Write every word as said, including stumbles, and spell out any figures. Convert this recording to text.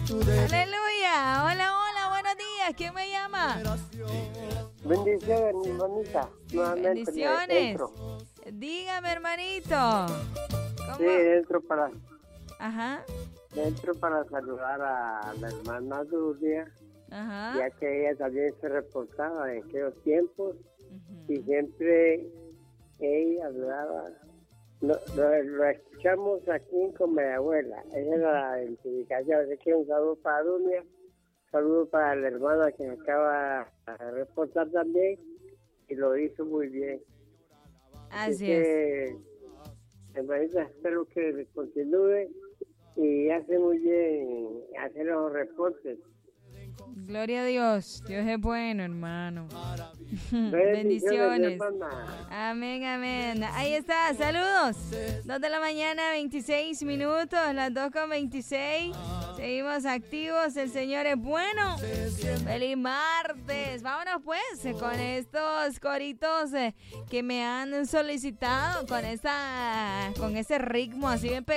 Aleluya. Hola, hola, buenos días. ¿Quién me llama? Bendiciones, mi hermanita. Nuevamente Bendiciones. Dentro. Dígame, hermanito. ¿Cómo? Sí, dentro para, Ajá, dentro para saludar a la hermana Dudia, ajá. ya que ella también se reportaba en aquellos tiempos Ujú. y siempre ella hablaba. Lo, lo, lo escuchamos aquí con mi abuela. Esa era la identificación. Así que un saludo para Dunia, un saludo para la hermana que me acaba de reportar también y lo hizo muy bien. Así es. que, hermanita, espero que continúe y hace muy bien hacer los reportes. Gloria a Dios. Dios es bueno, hermano. Bendiciones, Bendiciones. hermana. Amén, amén. Ahí está, saludos. Dos de la mañana, veintiséis minutos, las dos con veintiséis. Seguimos activos, el Señor es bueno. Feliz martes. Vámonos pues con estos coritos eh, que me han solicitado, con esta, con ese ritmo así bien